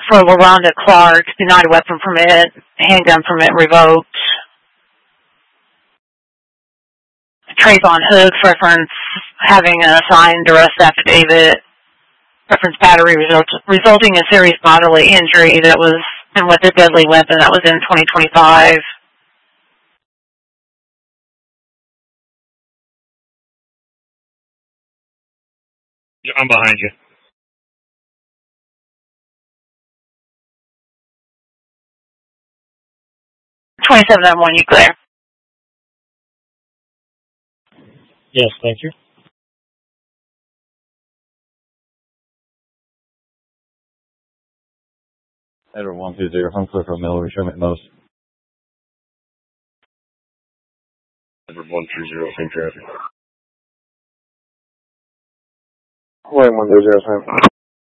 For LaRonda Clark, denied weapon permit, handgun permit revoked. Trayvon Hooks, reference having a signed arrest affidavit, reference battery resulting in serious bodily injury that was, and with a deadly weapon, that was in 2025. I'm behind you. 2791, you clear. Yes, thank you. Edward 120, I'm clear from Miller, show me most. Edward 130, same traffic. William 130, same.